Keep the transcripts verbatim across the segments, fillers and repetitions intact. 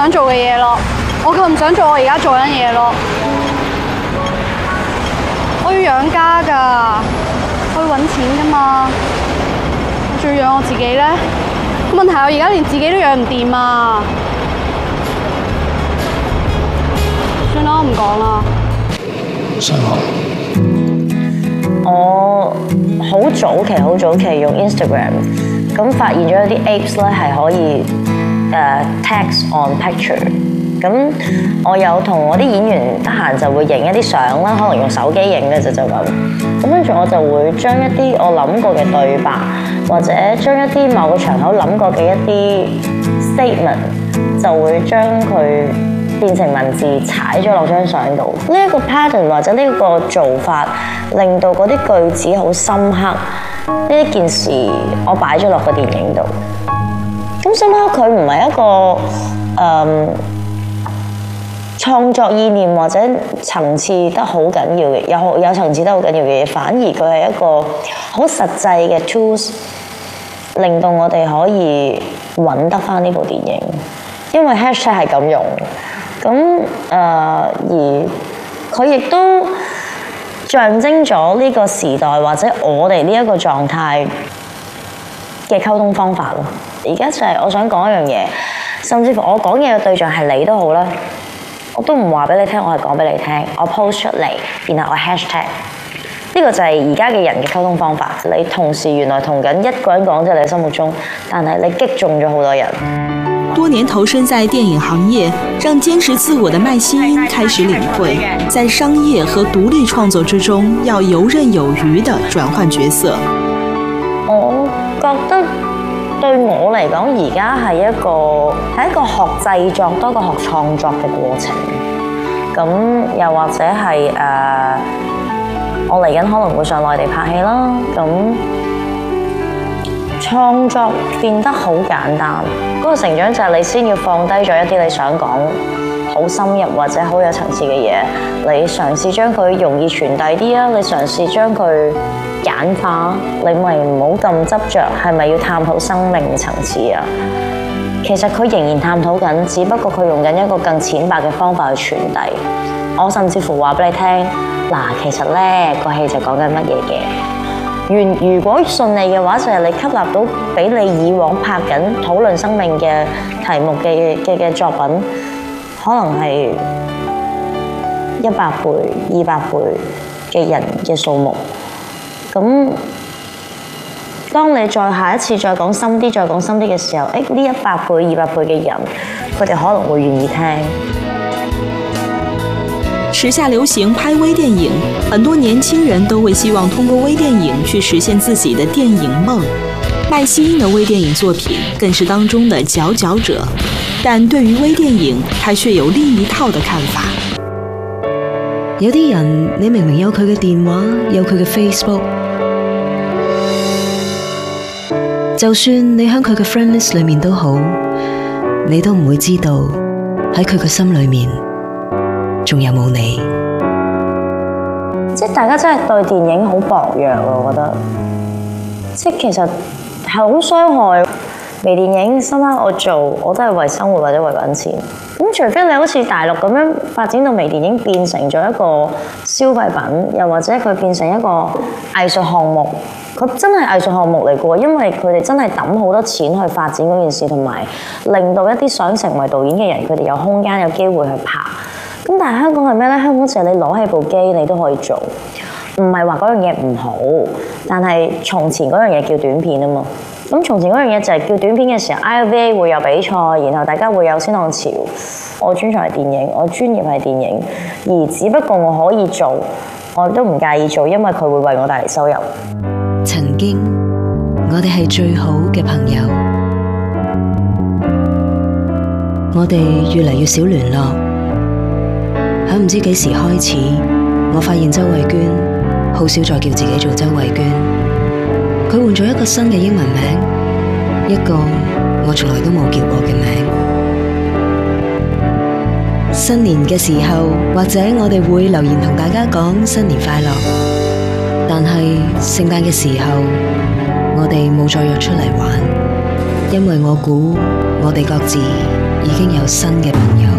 想做嘅嘢咯，我夠唔想做我而家做緊嘢咯。我要養家㗎，我要揾錢㗎嘛，我仲要養我自己咧。問題我而家連自己都養唔掂啊！算啦，我唔講啦。 上學。 我好早期好早期用 Instagram， 咁發現咗有啲 apps 咧係可以誒、uh, text on picture。咁我有同我啲演員得閒就會影一啲相啦，可能用手機影嘅就就咁。咁跟住我就會將一啲我諗過嘅對白，或者將一啲某個場口諗過嘅一啲 statement， 就會將佢變成文字踩咗落張相度。呢一個 pattern 或者呢個做法，令到嗰啲句子好深刻。呢一件事我擺咗落個電影度。咁深刻佢唔係一個誒、嗯、創作意念或者層次得好緊要嘅，有有層次得好緊要嘅嘢，反而佢係一個好實際嘅 tools， 令到我哋可以揾得返呢部電影。因為 hashtag 係咁用。咁誒、呃，而佢亦都象徵咗呢個時代或者我哋呢一個狀態嘅溝通方法咯。而家就係我想講一樣嘢，甚至乎我講嘢嘅對象係你都好啦，我都唔話俾你聽，我係講俾你聽，我 post 出嚟，然後我 hashtag。呢個就係而家嘅人嘅溝通方法。你同時原來同緊一個人講，即係你心目中，但係你擊中咗好多人。 多年投身在電影行業，讓堅持自我的麥希英開始領會，在商業和獨立創作之中，要游刃有餘地轉換角色。 我覺得對我嚟講，而家係一個係一個學製作多過學創作嘅過程。咁又或者係誒、呃，我嚟緊可能會上內地拍戲啦。咁創作變得好簡單，嗰、那個成長就係你先要放低咗一啲你想講好深入或者好有層次嘅嘢，你嘗試將佢容易傳遞啲啊，你嘗試將佢簡化，你咪唔好咁執着係咪要探討生命嘅層次啊？其實佢仍然探討緊，只不過佢用緊一個更淺白嘅方法去傳遞。我甚至乎話俾你聽，嗱，其實咧個戲就講緊乜嘢嘅。如果順利嘅話，就係、是、你吸納到比你以往拍緊討論生命嘅題目嘅嘅嘅作品，可能係一百倍、二百倍嘅人嘅數目。咁當你再下一次再講深啲、再講深啲嘅時候，誒呢一百倍、二百倍嘅人，佢哋可能會願意聽。 時下流行拍微電影，很多年輕人都會希望通過微電影去實現自己的電影夢。麥希英的微電影作品更是當中的佼佼者，但對於微電影，他卻有另一套的看法。 有啲人，你明明有佢嘅電話，有佢嘅 Facebook， 就算你喺佢嘅 friend list 裏面都好，你都唔會知道喺佢嘅心裏面仲有冇你？ 即係大家真係對電影好薄弱啊！我覺得，即係其實係好傷害。微電影深刻我做，我都係為生活或者為揾錢。咁除非你好似大陸咁樣發展到微電影變成咗一個消費品，又或者佢變成一個藝術項目，佢真係藝術項目嚟嘅喎，因為佢哋真係抌好多錢去發展嗰件事，同埋令到一啲想成為導演嘅人，佢哋有空間有機會去拍。咁但係香港係咩呢？香港就係你攞起部機你都可以做，唔係話嗰樣嘢唔好，但係從前嗰樣嘢叫短片啊嘛。咁從前嗰樣嘢就係叫短片嘅時候 ，I V A 會有比賽，然後大家會有先浪潮。我專長係電影，我專業係電影，而只不過我可以做，我都唔介意做，因為佢會為我帶嚟收入。 曾經我哋係最好嘅朋友，我哋越嚟越少聯絡。喺唔知幾時開始，我發現周慧娟好少再叫自己做周慧娟。佢換咗一個新嘅英文名，一個我從來都冇叫過嘅名。新年嘅時候，或者我哋會留言同大家講新年快樂，但係聖誕嘅時候，我哋冇再約出嚟玩，因為我估我哋各自已經有新嘅朋友。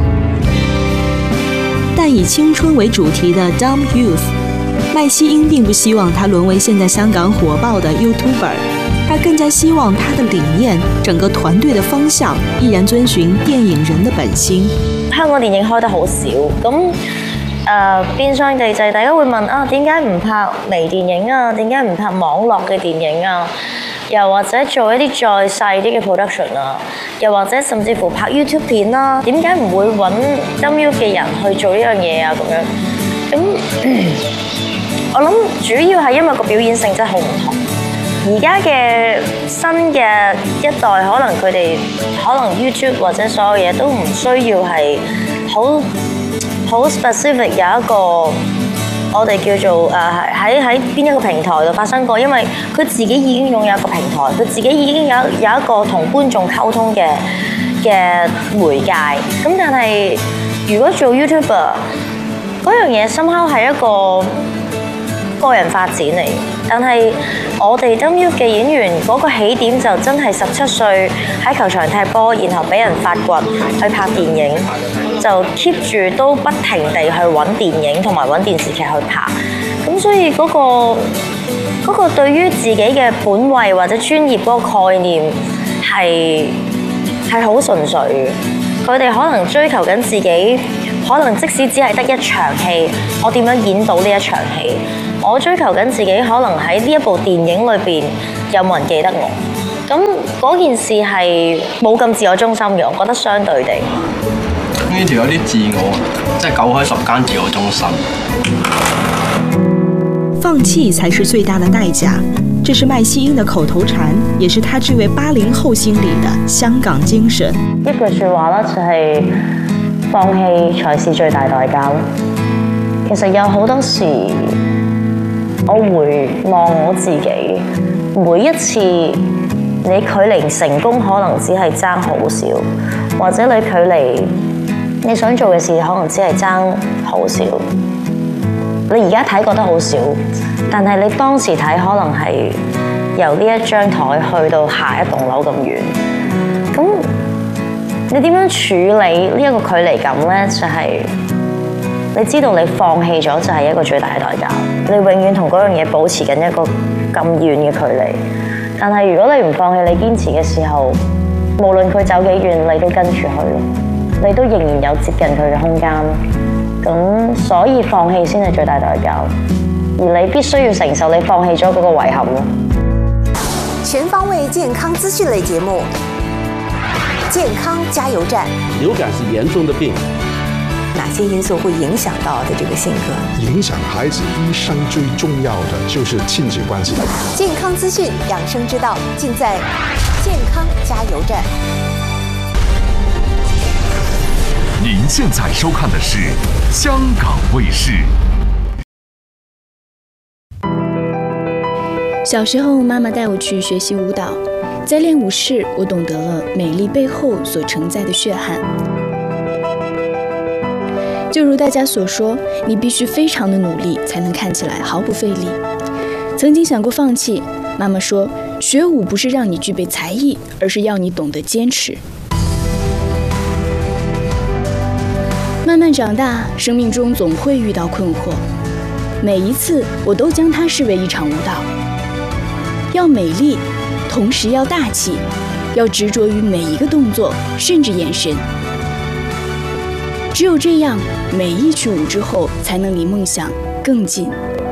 但以青春為主題的 Dumb Youth， 麥希英並不希望他淪為現在香港火爆的 YouTuber， 他更加希望他的理念、整個團隊的方向依然遵循電影人的本心。 香港電影開得好少，咁誒、呃、變相地就係大家會問啊，點解唔拍微電影啊？點解唔拍網絡嘅電影啊？又或者做一啲再細啲嘅 production 啊？又或者甚至乎拍 YouTube 片啦？點解唔會揾 Dumb Youth 嘅人去做呢樣嘢啊？咁樣咁、嗯、我諗主要係因為個表演性質好唔同。而家嘅新嘅一代，可能佢哋可能 YouTube 或者所有嘢都唔需要係好好 specific 有一個我哋叫做誒喺喺邊一個平台度發生過，因為佢自己已經擁有一個平台，佢自己已經有有一個同觀眾溝通嘅嘅媒介。咁但係如果做 YouTuber 嗰樣嘢，somehow係一個個人發展嚟，但係我哋 Dumb Youth 嘅演員嗰個起點就真係十七歲喺球場踢波，然後俾人發掘去拍電影，就 keep 住都不停地去揾電影同埋揾電視劇去拍。咁所以嗰個嗰個對於自己嘅本位或者專業嗰個概念係係好純粹嘅。佢哋可能追求緊自己，可能即使只係得一場戲，我點樣演到呢一場戲？我追求緊自己，可能喺呢一部電影裏邊有冇人記得我？咁嗰件事係冇咁自我中心嘅，我覺得相對地。 呢條有啲自我，即係九開十間自我中心。 放棄才是最大的代價，這是麥希英的口頭禪，也是他這位八零後心裏的香港精神。 一句説話啦，就係放棄才是最大代價。其實有好多時，我回望我自己，每一次你距離成功可能只係爭好少，或者你距離你想做嘅事可能只係爭好少。你而家睇覺得好少，但係你當時睇可能係由呢一張台去到下一棟樓咁遠。咁你點樣處理呢一個距離感呢？就係、是、你知道你放棄咗就係一個最大嘅代價。你永遠同嗰樣嘢保持緊一個咁遠嘅距離。但係如果你唔放棄，你堅持嘅時候，無論佢走幾遠，你都跟住去，你都仍然有接近佢嘅空間。咁所以放棄先係最大代價，而你必須要承受你放棄咗嗰個遺憾咯。 全方位健康資訊類節目，健康加油站。 流感是嚴重的病， 哪些因素會影響到的這個性格？ 影響孩子一生最重要的就是親子關係。 健康資訊養生之道，盡在健康加油站。 您現在收看的是香港衛視。 小時候，媽媽帶我去學習舞蹈，在練舞室，我懂得了美麗背後所承載的血汗。就如大家所說，你必須非常的努力，才能看起來毫不費力。曾經想過放棄，媽媽說，學舞不是讓你具備才藝，而是要你懂得堅持。慢慢長大，生命中總會遇到困惑，每一次我都將它視為一場舞蹈。要美麗，同時要大氣，要執着於每一個動作，甚至眼神。只有這樣，每一曲舞之後，才能離夢想更近。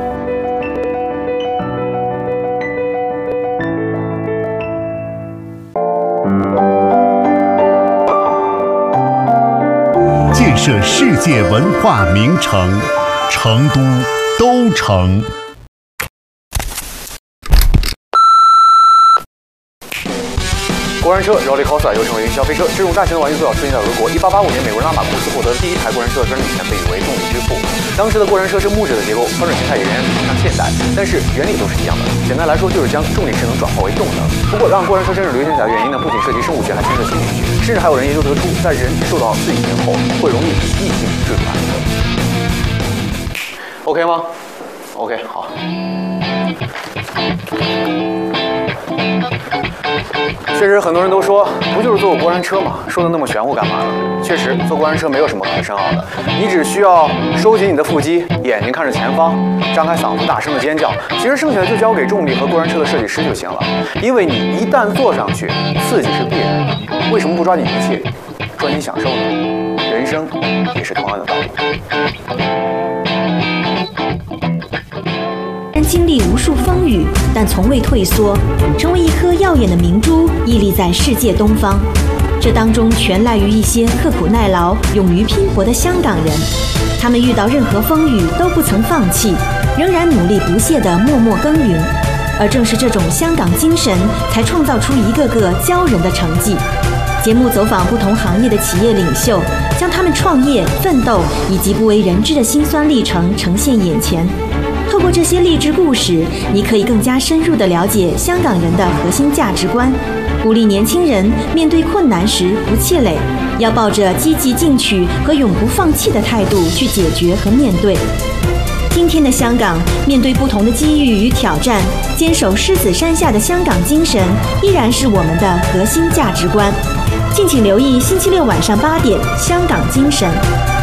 建設世界文化名城，成都都城。 过山车 Roller Coaster 又称为云霄飞车，这种大型的玩具最早出现在俄国。一八八五年，美国人拉马库斯获得第一台过山车的专利权，被誉为动力之父。当时的过山车是木质的结构，操作形态也仍然非常现代，但是原理都是一样的。简单来说，就是将重力势能转化为动能。不过，让过山车真正流行起来的原因呢，不仅涉及生物学，还牵涉心理学，甚至还有人研究得出，在人受到刺激前后，会容易逆行坠转。OK 吗 ？OK， 好。 确实，很多人都说，不就是坐过过山车吗？说的那么玄乎干嘛呢？确实，坐过山车没有什么可深奥的，你只需要收紧你的腹肌，眼睛看着前方，张开嗓子大声的尖叫。其实剩下的就交给重力和过山车的设计师就行了。因为你一旦坐上去，刺激是必然的。为什么不抓紧一切，抓紧享受呢？人生也是同样的道理。 经历无数风雨，但从未退缩，成为一颗耀眼的明珠，屹立在世界东方。这当中全赖于一些刻苦耐劳、勇于拼搏的香港人。他们遇到任何风雨都不曾放弃，仍然努力不懈地默默耕耘。而正是这种香港精神，才创造出一个个骄人的成绩。节目走访不同行业的企业领袖，将他们创业、奋斗以及不为人知的辛酸历程呈现眼前。透过这些励志故事，你可以更加深入地了解香港人的核心价值观，鼓励年轻人面对困难时不气馁，要抱着积极进取和永不放弃的态度去解决和面对。今天的香港，面对不同的机遇与挑战，坚守狮子山下的香港精神依然是我们的核心价值观。敬请留意星期六晚上八点《香港精神》。